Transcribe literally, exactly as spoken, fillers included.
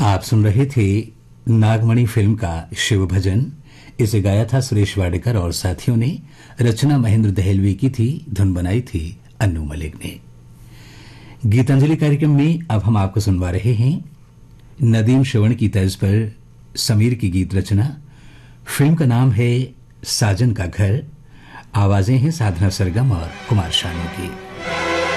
आप सुन रहे थे नागमणि फिल्म का शिव भजन। इसे गाया था सुरेश वाडेकर और साथियों ने। रचना महेंद्र दहलवी की थी, धुन बनाई थी अन्नू मलिक ने। गीतांजलि कार्यक्रम में अब हम आपको सुनवा रहे हैं नदीम श्रवण की तर्ज पर समीर की गीत रचना। फिल्म का नाम है साजन का घर। आवाजें हैं साधना सरगम और कुमार शानू की।